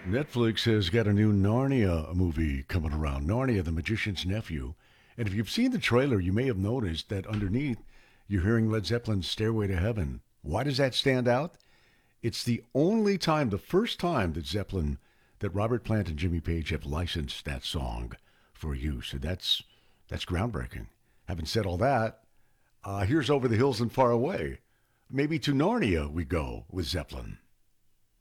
Netflix has got a new Narnia movie coming around, Narnia, the Magician's Nephew. And if you've seen the trailer, you may have noticed that underneath you're hearing Led Zeppelin's Stairway to Heaven. Why does that stand out? It's the only time, the first time that Robert Plant and Jimmy Page have licensed that song for use. And that's groundbreaking. Having said all that, here's Over the Hills and Far Away. Maybe to Narnia we go with Zeppelin.